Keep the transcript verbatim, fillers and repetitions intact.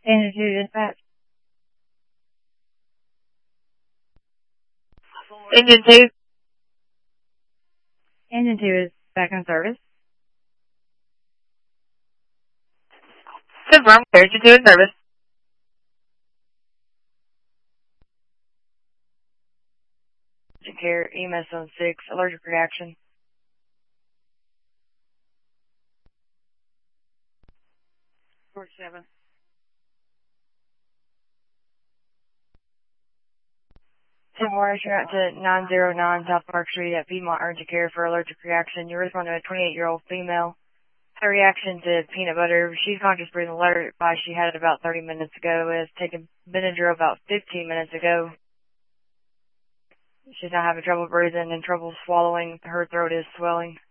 Engine two dispatch. Engine two. Engine two is back in service. Confirm. Engine two in service. Urgent care, E M S on six, allergic reaction. Four seven. Tim Morris, you're out to nine oh nine South Park Street at Piedmont Urgent Care for allergic reaction. You're responding to a twenty-eight-year-old female. Had a reaction to peanut butter. She's conscious breathing alert by she had it about thirty minutes ago. It has taken Benadryl about fifteen minutes ago. She's now having trouble breathing and trouble swallowing. Her throat is swelling.